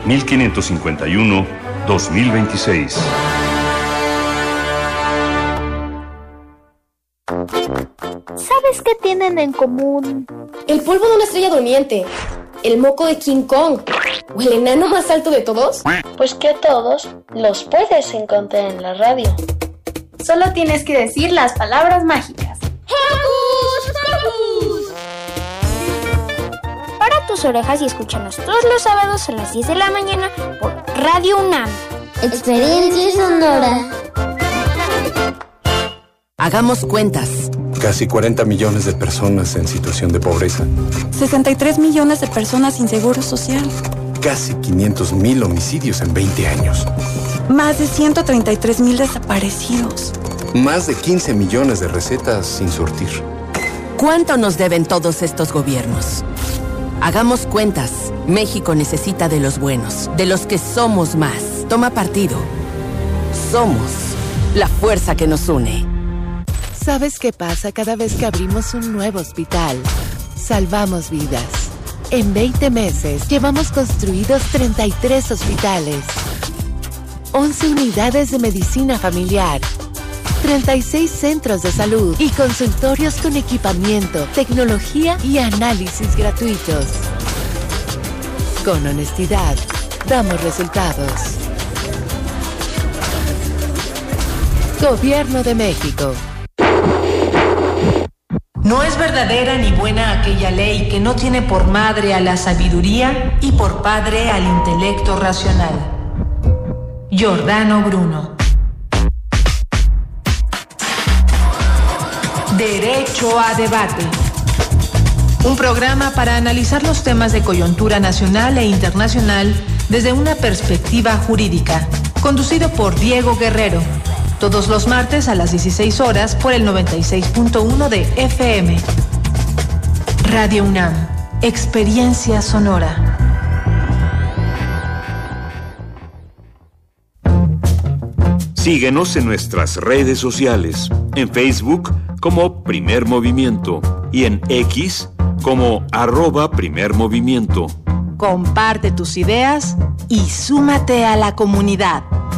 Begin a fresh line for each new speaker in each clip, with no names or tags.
1551-2026.
¿Sabes qué tienen en común?
El polvo de una estrella durmiente, el moco de King Kong o el enano más alto de todos.
Pues que a todos los puedes encontrar en la radio.
Solo tienes que decir las palabras mágicas.
¡Hocus Pocus!
Para tus orejas y escúchanos todos los sábados a las 10 de la mañana por Radio UNAM.
Experiencia sonora.
Hagamos cuentas.
Casi 40 millones de personas en situación de pobreza.
63 millones de personas sin seguro social.
Casi 500,000 homicidios en 20 años.
Más de 133,000 desaparecidos.
Más de 15 millones de recetas sin surtir.
¿Cuánto nos deben todos estos gobiernos? Hagamos cuentas. México necesita de los buenos, de los que somos más. Toma partido. Somos la fuerza que nos une.
¿Sabes qué pasa cada vez que abrimos un nuevo hospital? Salvamos vidas. En 20 meses llevamos construidos 33 hospitales, 11 unidades de medicina familiar, 36 centros de salud y consultorios con equipamiento, tecnología y análisis gratuitos. Con honestidad, damos resultados. Gobierno de México.
No es verdadera ni buena aquella ley que no tiene por madre a la sabiduría y por padre al intelecto racional. Giordano Bruno. Derecho a debate. Un programa para analizar los temas de coyuntura nacional e internacional desde una perspectiva jurídica. Conducido por Diego Guerrero. Todos los martes a las 16 horas por el 96.1 de FM. Radio UNAM. Experiencia sonora.
Síguenos en nuestras redes sociales. En Facebook como Primer Movimiento y en X como @PrimerMovimiento.
Comparte tus ideas y súmate a la comunidad.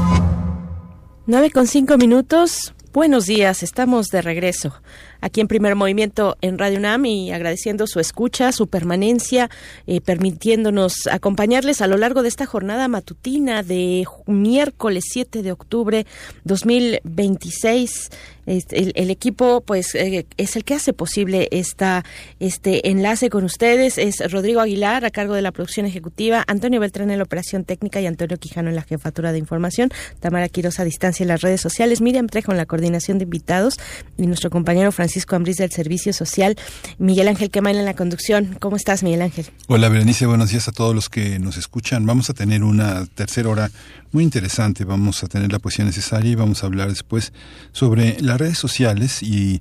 9:05. Buenos días, estamos de regreso aquí en Primer Movimiento en Radio UNAM y agradeciendo su escucha, su permanencia, permitiéndonos acompañarles a lo largo de esta jornada matutina de miércoles 7 de octubre 2026. El equipo pues es el que hace posible este enlace con ustedes. Es Rodrigo Aguilar a cargo de la producción ejecutiva, Antonio Beltrán en la operación técnica y Antonio Quijano en la jefatura de información, Tamara Quiroz a distancia en las redes sociales, Miriam Trejo en la coordinación de invitados y nuestro compañero Francisco Ambriz del Servicio Social, Miguel Ángel Quemain en la conducción. ¿Cómo estás, Miguel Ángel?
Hola, Berenice, buenos días a todos los que nos escuchan. Vamos a tener una tercera hora muy interesante. Vamos a tener la poesía necesaria y vamos a hablar después sobre las redes sociales y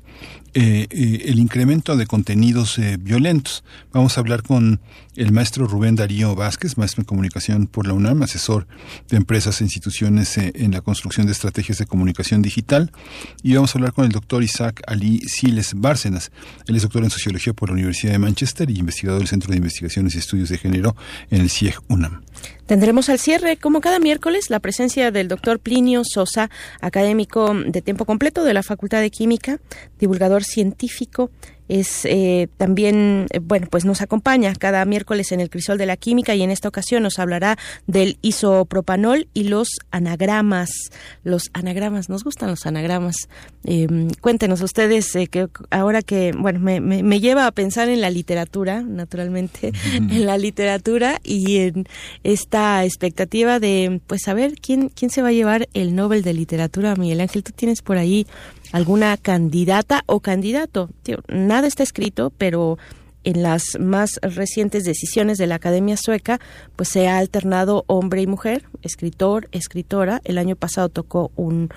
el incremento de contenidos violentos. Vamos a hablar con el maestro Rubén Darío Vázquez, maestro en comunicación por la UNAM, asesor de empresas e instituciones en la construcción de estrategias de comunicación digital. Y vamos a hablar con el doctor Isaac Ali Siles Bárcenas. Él es doctor en sociología por la Universidad de Manchester y investigador del Centro de Investigaciones y Estudios de Género en el CIEG UNAM.
Tendremos al cierre, como cada miércoles, la presencia del doctor Plinio Sosa, académico de tiempo completo de la Facultad de Química, divulgador científico. Es también, pues nos acompaña cada miércoles en el Crisol de la Química y en esta ocasión nos hablará del isopropanol y los anagramas. Los anagramas, nos gustan los anagramas. Cuéntenos ustedes, que ahora que, me lleva a pensar en la literatura, naturalmente, en la literatura y en esta expectativa de, pues, saber quién se va a llevar el Nobel de Literatura. Miguel Ángel, ¿tú tienes por ahí alguna candidata o candidato? Nada está escrito, pero en las más recientes decisiones de la Academia Sueca, pues se ha alternado hombre y mujer, escritor, escritora. El año pasado tocó un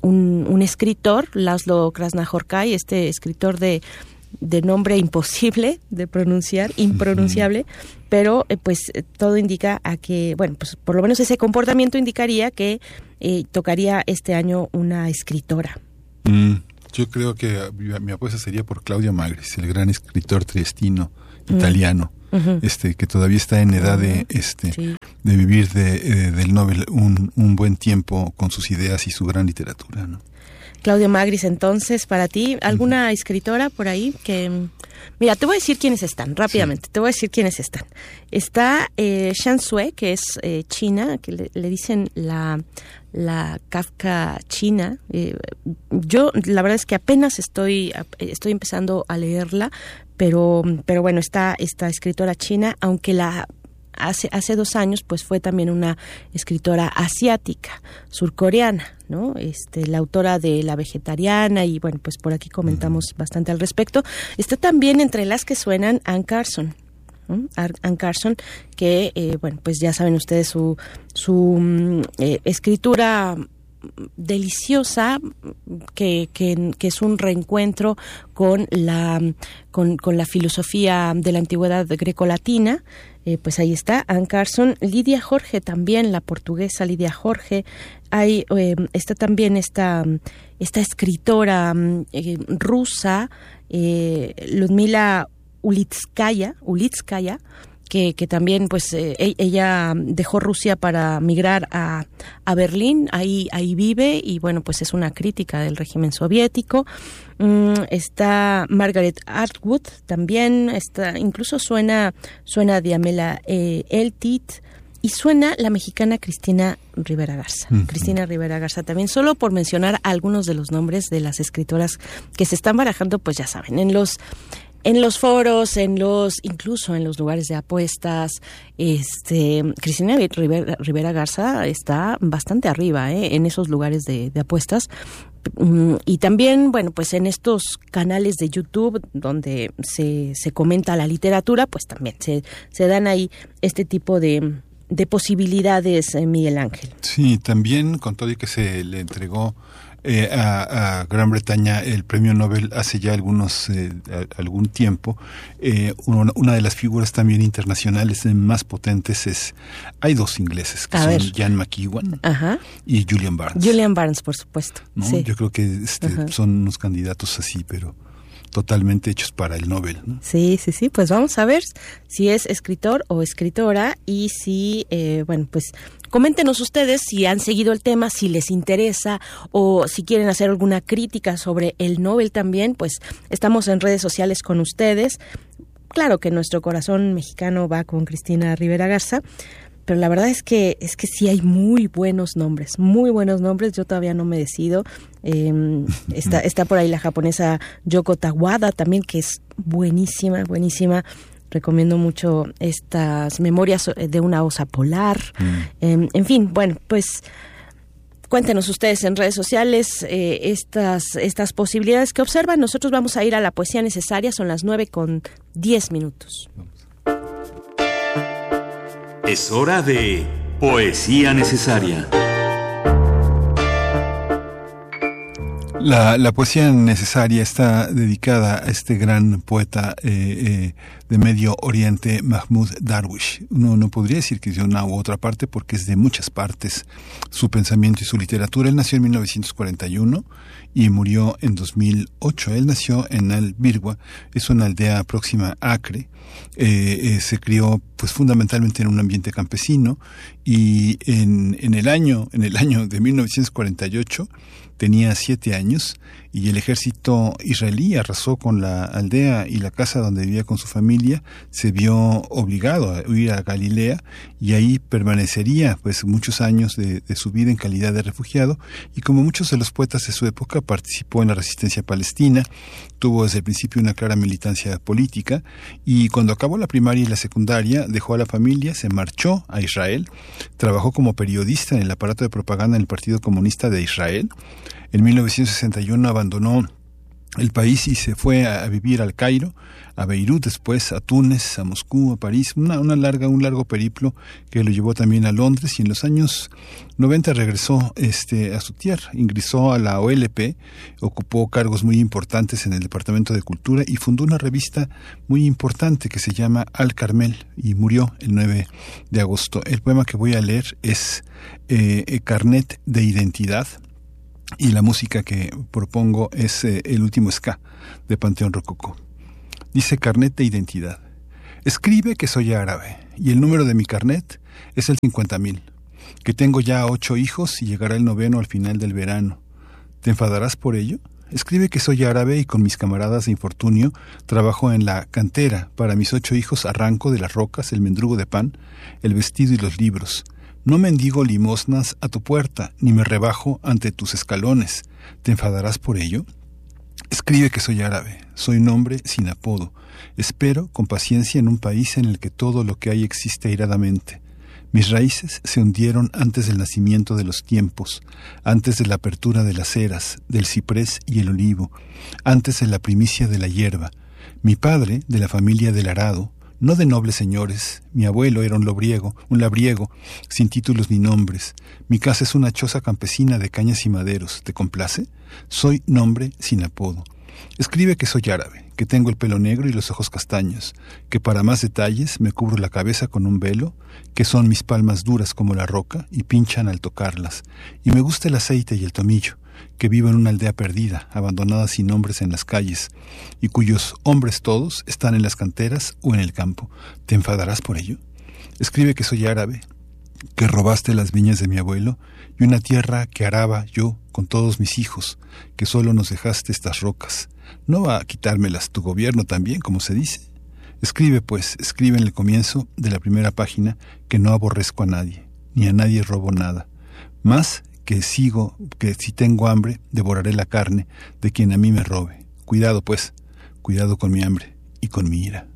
escritor, Laszlo Krasznahorkai, este escritor de nombre imposible de pronunciar, impronunciable, pero pues todo indica a que, pues por lo menos ese comportamiento indicaría que tocaría este año una escritora.
Yo creo que mi apuesta sería por Claudio Magris, el gran escritor triestino italiano. que todavía está en edad de vivir del Nobel un buen tiempo con sus ideas y su gran literatura, ¿no?
Claudio Magris, entonces, para ti, ¿alguna escritora por ahí que... Mira, te voy a decir quiénes están, rápidamente, te voy a decir quiénes están. Está Shan Sue, que es china, que le dicen la Kafka china. Yo, la verdad es que apenas estoy empezando a leerla, pero bueno, está esta escritora china, aunque hace 2 años pues fue también una escritora asiática, surcoreana, ¿no? La autora de La Vegetariana, y bueno, pues por aquí comentamos bastante al respecto. Está también entre las que suenan Anne Carson. Anne Carson, que bueno, pues ya saben ustedes su escritura deliciosa, que es un reencuentro con la filosofía de la antigüedad grecolatina. Pues ahí está Anne Carson. Lidia Jorge también, la portuguesa Lidia Jorge. Está también esta escritora rusa, Ludmila Ulitskaya, que también pues ella dejó Rusia para migrar a Berlín, ahí vive, y bueno, pues es una crítica del régimen soviético. Está Margaret Atwood también, incluso suena Diamela Eltit, y suena la mexicana Cristina Rivera Garza. Cristina Rivera Garza también, solo por mencionar algunos de los nombres de las escritoras que se están barajando, pues ya saben, en los foros, incluso en los lugares de apuestas. Cristina Rivera Garza está bastante arriba, en esos lugares de apuestas. Y también, bueno, pues en estos canales de YouTube donde se comenta la literatura, pues también se dan ahí este tipo de posibilidades, Miguel Ángel.
Sí, también con todo y que se le entregó a Gran Bretaña el premio Nobel hace ya algún tiempo, una de las figuras también internacionales más potentes hay 2 ingleses que son Ian McEwan y Julian Barnes.
Julian Barnes, por supuesto.
¿No?
Sí.
Yo creo que son unos candidatos así, pero totalmente hechos para el Nobel, ¿no?
Sí, pues vamos a ver si es escritor o escritora, y si, bueno, pues coméntenos ustedes si han seguido el tema, si les interesa, o si quieren hacer alguna crítica sobre el Nobel también, pues estamos en redes sociales con ustedes. Claro que nuestro corazón mexicano va con Cristina Rivera Garza, pero la verdad es que sí hay muy buenos nombres. Yo todavía no me decido. Está por ahí la japonesa Yoko Tawada también, que es buenísima. Recomiendo mucho estas memorias de una osa polar. En fin, bueno, pues cuéntenos ustedes en redes sociales estas posibilidades que observan. Nosotros vamos a ir a la poesía necesaria. Son las 9:10.
Es hora de poesía necesaria.
La poesía necesaria está dedicada a este gran poeta de Medio Oriente, Mahmoud Darwish. Uno no podría decir que es de una u otra parte, porque es de muchas partes su pensamiento y su literatura. Él nació en 1941 y murió en 2008. Él nació en Al-Birwa, es una aldea próxima a Acre. Se crió pues fundamentalmente en un ambiente campesino, y en el año de 1948 tenía 7 años, y el ejército israelí arrasó con la aldea y la casa donde vivía con su familia. Se vio obligado a huir a Galilea, y ahí permanecería pues muchos años de su vida en calidad de refugiado, y como muchos de los poetas de su época participó en la resistencia palestina. Tuvo desde el principio una clara militancia política, y cuando acabó la primaria y la secundaria dejó a la familia, se marchó a Israel, trabajó como periodista en el aparato de propaganda en el Partido Comunista de Israel. En 1961 abandonó el país y se fue a vivir al Cairo, a Beirut, después a Túnez, a Moscú, a París, un largo periplo que lo llevó también a Londres, y en los años 90 regresó a su tierra, ingresó a la OLP, ocupó cargos muy importantes en el Departamento de Cultura y fundó una revista muy importante que se llama Al Carmel, y murió el 9 de agosto. El poema que voy a leer es Carnet de Identidad, y la música que propongo es El último ska de Panteón Rococó. Dice: Carnet de Identidad. Escribe que soy árabe y el número de mi carnet es el 50,000, que tengo ya 8 hijos y llegará el 9º al final del verano. ¿Te enfadarás por ello? Escribe que soy árabe y con mis camaradas de infortunio trabajo en la cantera. Para mis 8 hijos arranco de las rocas el mendrugo de pan, el vestido y los libros. No mendigo limosnas a tu puerta, ni me rebajo ante tus escalones. ¿Te enfadarás por ello? Escribe que soy árabe, soy nombre sin apodo. Espero con paciencia en un país en el que todo lo que hay existe airadamente. Mis raíces se hundieron antes del nacimiento de los tiempos, antes de la apertura de las eras, del ciprés y el olivo, antes de la primicia de la hierba. Mi padre, de la familia del arado, no de nobles señores. Mi abuelo era un labriego, sin títulos ni nombres. Mi casa es una choza campesina de cañas y maderos. ¿Te complace? Soy nombre sin apodo. Escribe que soy árabe, que tengo el pelo negro y los ojos castaños, que para más detalles me cubro la cabeza con un velo, que son mis palmas duras como la roca y pinchan al tocarlas, y me gusta el aceite y el tomillo, que vivo en una aldea perdida, abandonada sin hombres en las calles, y cuyos hombres todos están en las canteras o en el campo. ¿Te enfadarás por ello? Escribe que soy árabe, que robaste las viñas de mi abuelo y una tierra que araba yo con todos mis hijos, que solo nos dejaste estas rocas. ¿No va a quitármelas tu gobierno también, como se dice? Escribe, pues, escribe en el comienzo de la primera página que no aborrezco a nadie, ni a nadie robo nada. Más que si tengo hambre, devoraré la carne de quien a mí me robe. Cuidado, pues, cuidado con mi hambre y con mi ira.